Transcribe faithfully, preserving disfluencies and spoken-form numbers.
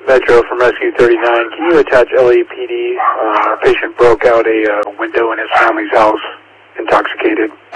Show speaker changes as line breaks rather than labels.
Metro from Rescue thirty-nine. Can you attach L A P D? Uh, our patient broke out a uh, window in his family's house, intoxicated.